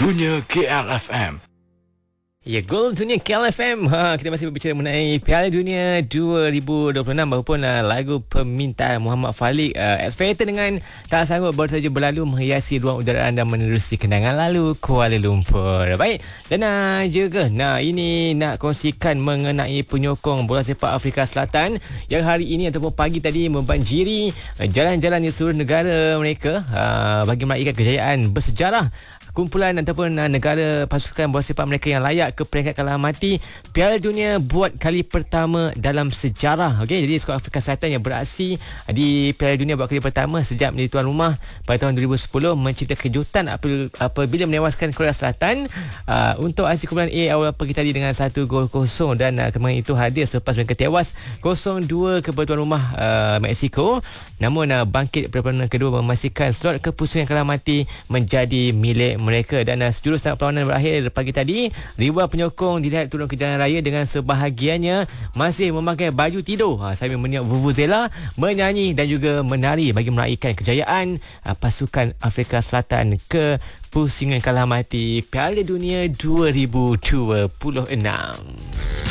Dunia KLFM. Ya, Gol Dunia KLFM. Kita masih berbicara mengenai Piala Dunia 2026. Bagupun lagu permintaan Muhammad Falik X-Factor dengan Tak Sanggup baru saja berlalu menghiasi ruang udara anda menerusi kenangan lalu Kuala Lumpur. Baik, dan juga ini nak kongsikan mengenai penyokong bola sepak Afrika Selatan yang hari ini ataupun pagi tadi membanjiri jalan-jalan di seluruh negara mereka bagi meraihkan kejayaan bersejarah kumpulan ataupun negara pasukan bola sepak mereka yang layak ke peringkat kalah mati Piala Dunia buat kali pertama dalam sejarah. Okey, jadi skuad Afrika Selatan yang beraksi di Piala Dunia buat kali pertama sejak menjadi tuan rumah pada tahun 2010 mencipta kejutan apabila menewaskan Korea Selatan untuk hasil kumpulan A awal pagi tadi dengan 1-0 dan kemenangan itu hadir selepas mereka tewas 0-2 kepada tuan rumah Mexico. Namun bangkit pada perlawanan kedua memastikan slot kepusingan kalah mati menjadi milik mereka. Dan sejurus perlawanan berakhir pagi tadi, ribuan penyokong dilihat turun ke jalan raya dengan sebahagiannya masih memakai baju tidur sambil meniup vuvuzela, menyanyi dan juga menari bagi meraihkan kejayaan pasukan Afrika Selatan ke pusingan kalah mati Piala Dunia 2026.